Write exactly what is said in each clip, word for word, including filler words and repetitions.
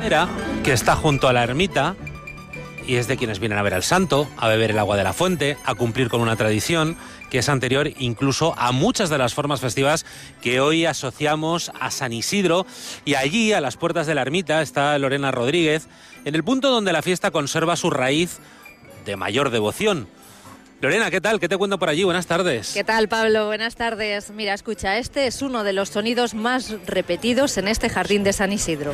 Era que está junto a la ermita y es de quienes vienen a ver al santo, a beber el agua de la fuente, a cumplir con una tradición que es anterior incluso a muchas de las formas festivas que hoy asociamos a San Isidro. Y allí, a las puertas de la ermita, está Lorena Rodríguez, en el punto donde la fiesta conserva su raíz de mayor devoción. Lorena, ¿qué tal? ¿Qué te cuento por allí? Buenas tardes. ¿Qué tal, Pablo? Buenas tardes. Mira, escucha, este es uno de los sonidos más repetidos en este jardín de San Isidro.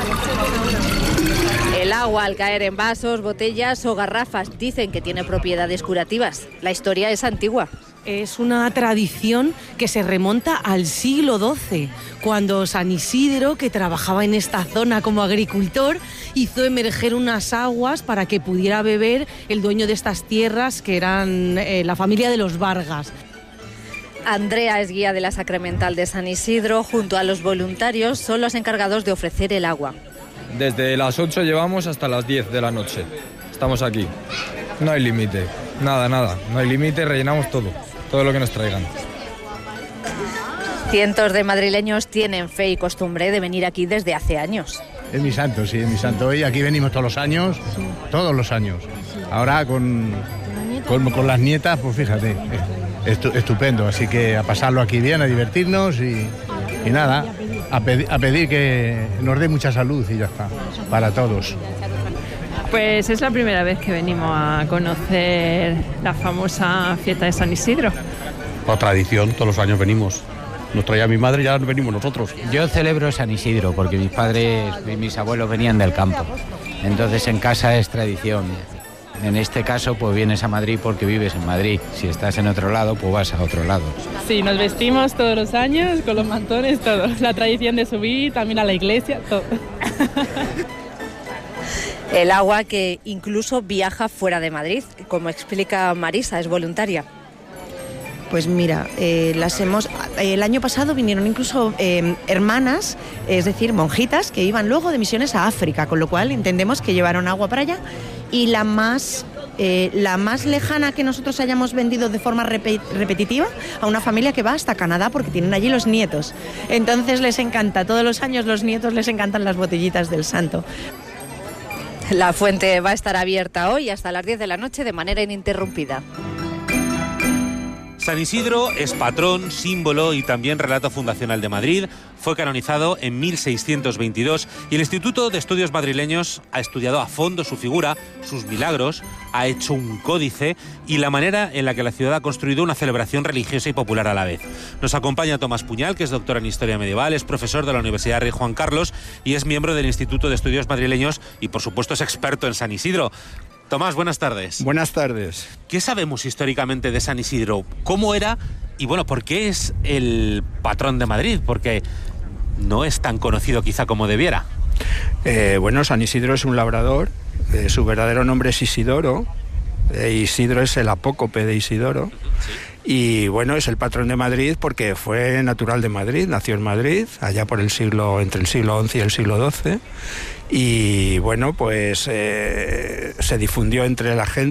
El agua al caer en vasos, botellas o garrafas dicen que tiene propiedades curativas. La historia es antigua. Es una tradición que se remonta al siglo doce, cuando San Isidro, que trabajaba en esta zona como agricultor, hizo emerger unas aguas para que pudiera beber el dueño de estas tierras, que eran eh, la familia de los Vargas. Andrea es guía de la Sacramental de San Isidro. Junto a los voluntarios son los encargados de ofrecer el agua. Desde las ocho llevamos hasta las diez de la noche. Estamos aquí. No hay límite. Nada, nada. No hay límite, rellenamos todo. Todo lo que nos traigan. Cientos de madrileños tienen fe y costumbre de venir aquí desde hace años. Es mi santo, sí, es mi santo. Y aquí venimos todos los años, todos los años. Ahora con, con, con las nietas, pues fíjate, estu, estupendo. Así que a pasarlo aquí bien, a divertirnos y, y nada, a, pedi, a pedir que nos dé mucha salud y ya está, para todos. Pues es la primera vez que venimos a conocer la famosa fiesta de San Isidro. Por tradición, todos los años venimos. Nos traía mi madre y ya venimos nosotros. Yo celebro San Isidro porque mis padres y mis abuelos venían del campo. Entonces en casa es tradición. En este caso pues vienes a Madrid porque vives en Madrid. Si estás en otro lado pues vas a otro lado. Sí, nos vestimos todos los años con los mantones, todo. La tradición de subir también a la iglesia, todo. El agua que incluso viaja fuera de Madrid, como explica Marisa, es voluntaria. Pues mira, eh, las hemos, el año pasado vinieron incluso eh, hermanas, es decir, monjitas, que iban luego de misiones a África, con lo cual entendemos que llevaron agua para allá. Y la más, eh, la más lejana que nosotros hayamos vendido de forma rep- repetitiva a una familia que va hasta Canadá porque tienen allí los nietos. Entonces les encanta, todos los años los nietos les encantan las botellitas del santo. La fuente va a estar abierta hoy hasta las diez de la noche de manera ininterrumpida. San Isidro es patrón, símbolo y también relato fundacional de Madrid. Fue canonizado en mil seiscientos veintidós y el Instituto de Estudios Madrileños ha estudiado a fondo su figura, sus milagros, ha hecho un códice y la manera en la que la ciudad ha construido una celebración religiosa y popular a la vez. Nos acompaña Tomás Puñal, que es doctor en Historia Medieval, es profesor de la Universidad Rey Juan Carlos y es miembro del Instituto de Estudios Madrileños y, por supuesto, es experto en San Isidro. Tomás, buenas tardes. Buenas tardes. ¿Qué sabemos históricamente de San Isidro? ¿Cómo era? Y bueno, ¿por qué es el patrón de Madrid? Porque no es tan conocido quizá como debiera. Eh, bueno, San Isidro es un labrador. Eh, su verdadero nombre es Isidoro. Eh, Isidro es el apócope de Isidoro. Sí. Y bueno, es el patrón de Madrid porque fue natural de Madrid, nació en Madrid, allá por el siglo, entre el siglo once y el siglo doce. Y bueno, pues eh, se difundió entre la gente